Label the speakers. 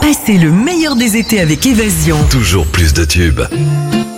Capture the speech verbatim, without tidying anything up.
Speaker 1: Passez le meilleur des étés avec Évasion.
Speaker 2: Toujours plus de tubes.